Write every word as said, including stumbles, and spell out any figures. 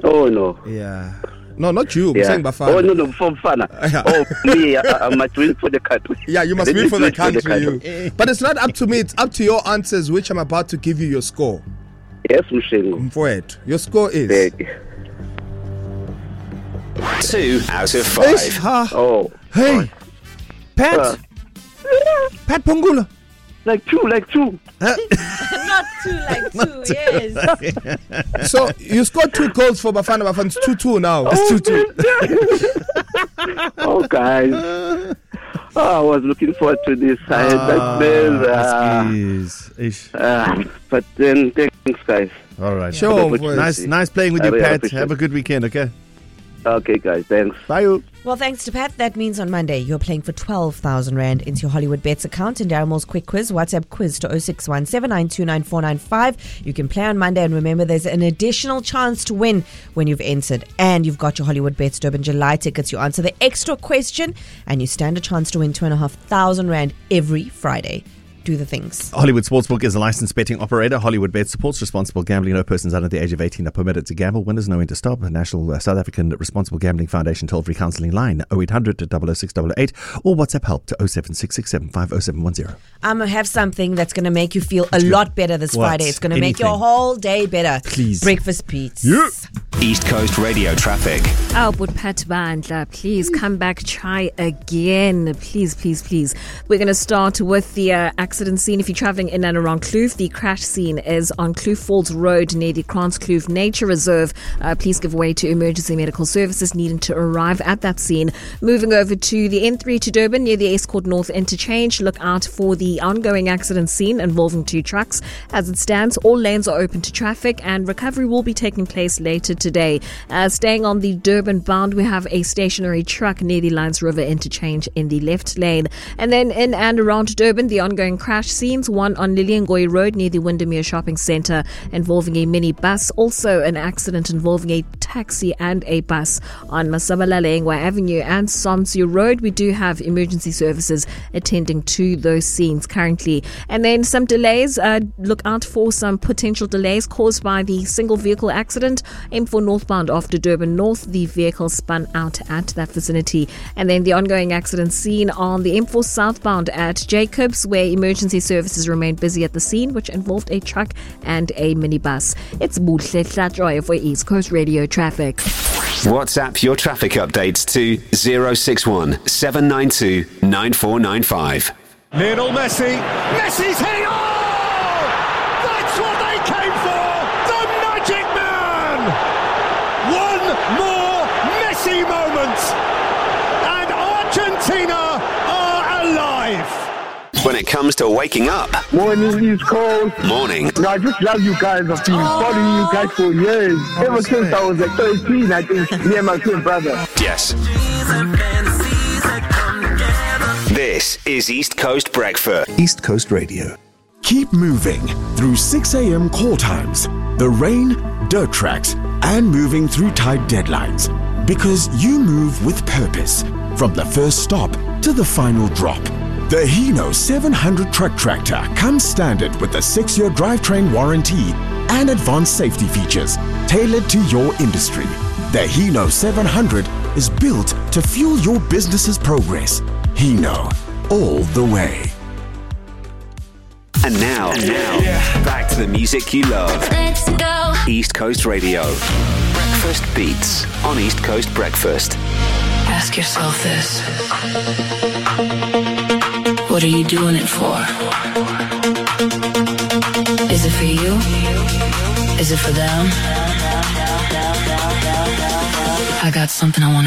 Oh, no. Yeah. No, not you. Yeah. I'm saying Bafana. Oh, no, no, for Bafana. Yeah. Oh, me, I, I must win for the country. Yeah, you must Let win me for the win for the country. country. You. But it's not up to me. It's up to your answers, which I'm about to give you your score. Yes, Mshengo. For it. Your score is... Big. Two out of five. Ish, ha. Oh. Hey, Pat. Uh, Pat Pongula. like two, like two. Not two, like two, yes. So you scored two goals for Bafana Bafana. It's two two now. It's two two. Oh, guys. Oh, I was looking forward to this. I had Ah, that bell, uh, Yes. Ish. uh, but then, thanks, guys. All right. Sure. Yeah. boys. Nice, nice playing with I you, really Pat. appreciate Have a it. good weekend, okay? Okay, guys, thanks. Bye. You. Well, thanks to Pat, that means on Monday you're playing for twelve thousand Rand into your Hollywood Bets account. And Darren Moore's quick quiz, WhatsApp quiz to oh six one, seven nine two, nine four nine five. You can play on Monday, and remember there's an additional chance to win when you've entered. And you've got your Hollywood Bets Durban July tickets. You answer the extra question and you stand a chance to win two and a half thousand Rand every Friday. Do the things. Hollywood Sportsbook is a licensed betting operator. Hollywood Bet supports responsible gambling. No persons under the age of eighteen are permitted to gamble. Winners know when to stop. National uh, South African Responsible Gambling Foundation toll-free counselling line oh eight hundred, double oh six, double oh eight or WhatsApp help to oh seven six six seven five oh seven one oh. I'm going to have something that's going to make you feel a lot better this What? Friday. It's going to make your Anything. whole day better. Please. Breakfast Beats. Yeah. East Coast Radio traffic. Oh, but Pat Bandla, please come back, try again. Please, please, please. We're going to start with the uh, accident scene. If you're traveling in and around Kloof, the crash scene is on Kloof Falls Road near the Krans Kloof Nature Reserve. Uh, please give way to emergency medical services needing to arrive at that scene. Moving over to the N three to Durban near the Escort North interchange. Look out for the ongoing accident scene involving two trucks. As it stands, all lanes are open to traffic and recovery will be taking place later today. Uh, staying on the Durban bound, we have a stationary truck near the Lions River interchange in the left lane. And then in and around Durban, the ongoing crash scenes, one on Liliengoy Road near the Windermere Shopping Centre involving a mini bus. Also an accident involving a taxi and a bus on Masabalala Avenue and Somsu Road. We do have emergency services attending to those scenes currently. And then some delays. Uh, look out for some potential delays caused by the single vehicle accident. M four northbound after Durban North. The vehicle spun out at that vicinity. And then the ongoing accident scene on the M four southbound at Jacobs, where emergency services remain busy at the scene, which involved a truck and a minibus. It's Muhle Tlatroy for East Coast Radio Traffic. WhatsApp your traffic updates to oh six one, seven nine two, nine four nine five. Lionel Messi. Messi's hit! Oh! That's what they came for! The Magic Man! One more Messi moment! And Argentina are alive! When it comes to waking up, Morning, East Coast. morning, No, I just love you guys. I've been following you guys for years. Ever since I was like thirteen, I think, me and my twin brother. yes. This is East Coast Breakfast. East Coast Radio. Keep moving through six a.m. call times, the rain, dirt tracks, and moving through tight deadlines. Because you move with purpose, from the first stop to the final drop. The Hino seven hundred truck tractor comes standard with a six-year drivetrain warranty and advanced safety features tailored to your industry. The Hino seven hundred is built to fuel your business's progress. Hino, all the way. And now, and now, back to the music you love. Let's go. East Coast Radio. Breakfast beats on East Coast Breakfast. Ask yourself this. What are you doing it for? Is it for you? Is it for them? I got something I want to